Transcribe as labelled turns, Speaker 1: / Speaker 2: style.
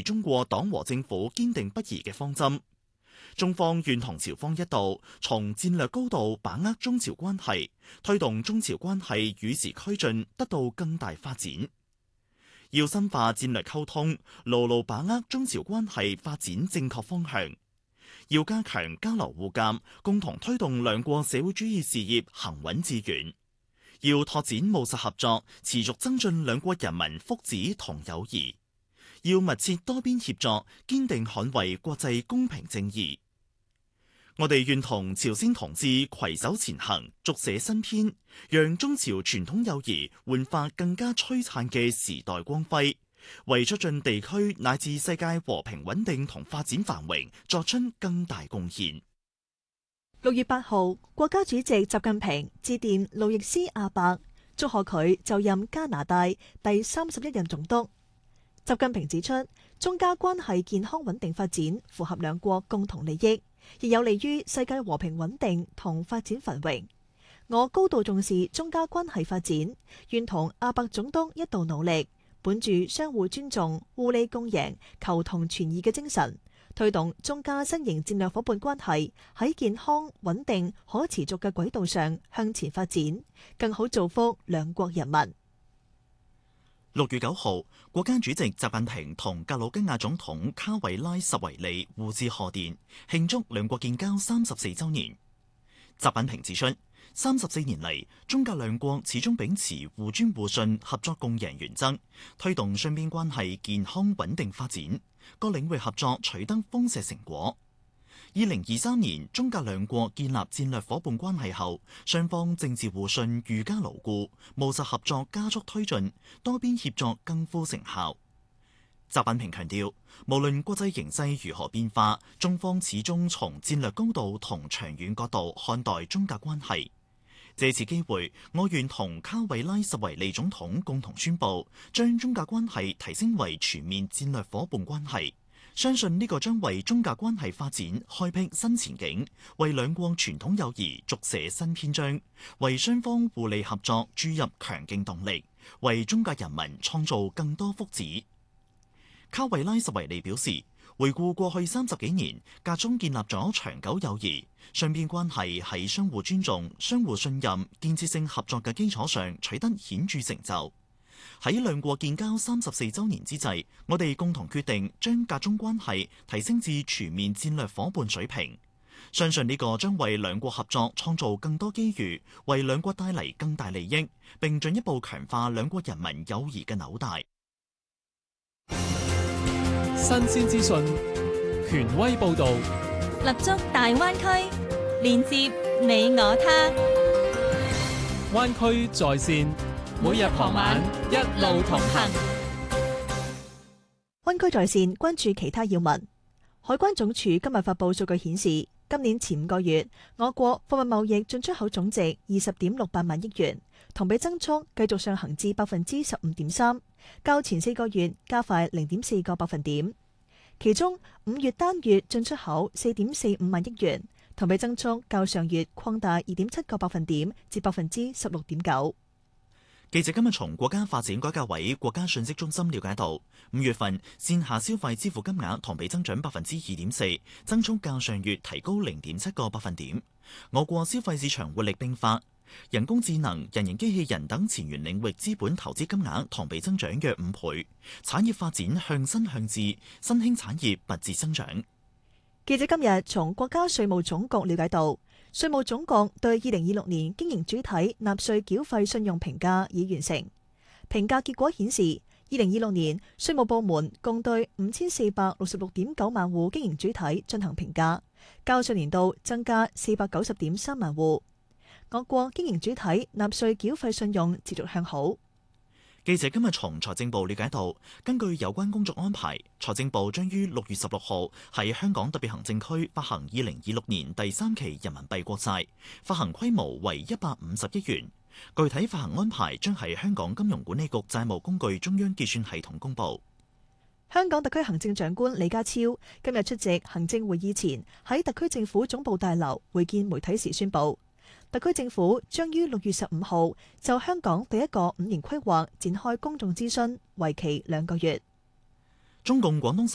Speaker 1: 中國黨和政府堅定不移嘅方針。中方願同朝方一道，從戰略高度把握中朝關係，推動中朝關係與時俱進，得到更大發展。要深化戰略溝通，牢牢把握中朝關係發展正確方向。要加強交流互鑒，共同推動兩國社會主義事業行穩致遠。要拓展務實合作，持續增進兩國人民福祉同友誼。要密切多邊協作，堅定捍衛國際公平正義。我哋願同朝鮮同志攜手前行，續寫新篇，讓中朝傳統友誼煥發更加璀璨嘅時代光輝，為促進地區乃至世界和平穩定同發展繁榮作出更大貢獻。
Speaker 2: 6月8號，國家主席習近平致電路易斯阿伯，祝賀佢就任加拿大第31任總督。習近平指出，中加關係健康穩定發展符合兩國共同利益，亦有利於世界和平穩定同發展繁榮。我高度重視中加關係發展，願同阿伯總督一道努力，本住相互尊重、互利共贏、求同存異嘅精神，推動中加新型戰略夥伴關係喺健康、穩定、可持續嘅軌道上向前發展，更好造福兩國人民。
Speaker 1: 6月9號，國家主席習近平同格魯吉亞總統卡維拉什維利互致賀電，慶祝兩國建交34週年。習近平指出，34年嚟，中格兩國始終秉持互尊互信、合作共贏原則，推動雙邊關係健康穩定發展，各領域合作取得豐碩成果。2023年，中格兩國建立戰略夥伴關係後，雙方政治互信愈加牢固，務實合作加速推進，多邊協作更富成效。習近平強調，無論國際形勢如何變化，中方始終從戰略高度同長遠角度看待中格關係。借此機會，我願同卡維拉什維利總統共同宣布，將中格關係提升為全面戰略夥伴關係。相信呢個將為中格關係發展開闢新前景，為兩國傳統友誼續寫新篇章，為雙方互利合作注入強勁動力，為中格人民創造更多福祉。卡維拉什維利表示，回顧過去30幾年，格中建立咗長久友誼，雙邊關係喺相互尊重、相互信任、建設性合作嘅基礎上取得顯著成就。喺兩國建交34週年之際，我哋共同決定將格中關係提升至全面戰略夥伴水平。相信呢個將為兩國合作創造更多機遇，為兩國帶嚟更大利益，並進一步強化兩國人民友誼嘅紐帶。
Speaker 3: 新鮮資訊，權威報導，
Speaker 4: 立足大灣區，連接你我他。
Speaker 3: 灣區在線，每日傍晚一路同行。
Speaker 2: 灣區在線關注其他要聞。海關總署今日發佈數據顯示，今年前5個月，我國貨物貿易進出口總值20.68萬億元，同比增速繼續上行至15.3%，較前4個月加快0.4個百分點。其中5月單月進出口4.45萬億元，同比增速較上月擴大2.7個百分點至16.9%。
Speaker 1: 記者今日從國家發展改革委國家信息中心了解到，5月份線下消費支付金額同比增長2.4%，增速較上月提高0.7個百分點。我國消費市場活力迸發，人工智能、人形機器人等前沿領域資本投資金額同比增長約5倍，產業發展向新向智，新興產業拔節增長。
Speaker 2: 記者今日從國家稅務總局了解到，稅務總局對2026年經營主體納稅繳費信用評價已完成。評價結果顯示，2026年稅務部門共對5466.9萬戶經營主體進行評價，較上年度增加490.3萬戶。我國經營主體納稅繳費信用持續向好。
Speaker 1: 記者今日從財政部了解到，根據有關工作安排，財政部將於6月16號喺香港特別行政區發行2026年第3期人民幣國債，發行規模為150億元。具體發行安排將喺香港金融管理局債務工具中央結算系統公佈。
Speaker 2: 香港特區行政長官李家超今日出席行政會議前，喺特區政府總部大樓會見媒體時宣布，特區政府將於6月15號就香港第一個5年規劃展開公眾諮詢，為期2個月。
Speaker 1: 中共廣東